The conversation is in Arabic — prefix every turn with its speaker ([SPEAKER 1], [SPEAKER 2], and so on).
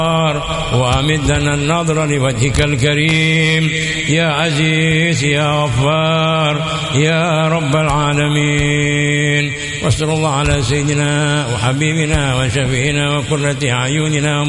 [SPEAKER 1] وأمدنا النظر لوجهك الكريم يا عزيز يا غفار يا رب العالمين. وصلى الله على سيدنا وحبيبنا وشفينا وقرة أعيننا